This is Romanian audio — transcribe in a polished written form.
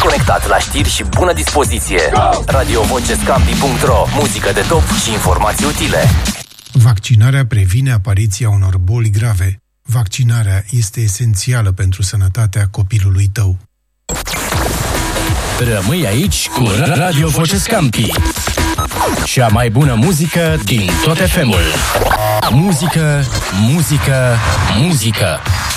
Conectat la știri și bună dispoziție. RadioVocesCampi.ro. Muzică de top și informații utile. Vaccinarea previne apariția unor boli grave. Vaccinarea este esențială pentru sănătatea copilului tău. Rămâi aici cu Radio Vocescampi. Cea mai bună muzică din tot FM-ul. Muzică, muzică, muzică.